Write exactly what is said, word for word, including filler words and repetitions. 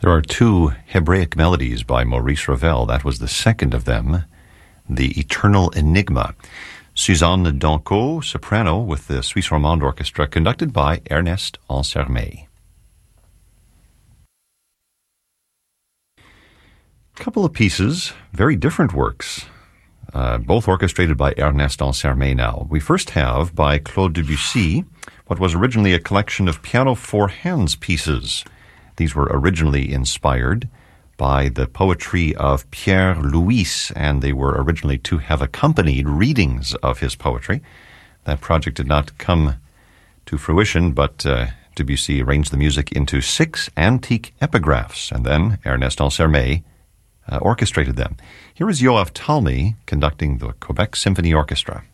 There are two Hebraic melodies by Maurice Ravel. That was the second of them, The Eternal Enigma. Suzanne Danco, soprano, with the Suisse Romande Orchestra, conducted by Ernest Ansermet. A couple of pieces, very different works, uh, both orchestrated by Ernest Ansermet now. We first have, by Claude Debussy, what was originally a collection of piano four hands pieces. These were originally inspired by the poetry of Pierre Louis, and they were originally to have accompanied readings of his poetry. That project did not come to fruition, but uh, Debussy arranged the music into six antique epigraphs, and then Ernest Ansermet uh, orchestrated them. Here is Yoav Talmy conducting the Quebec Symphony Orchestra.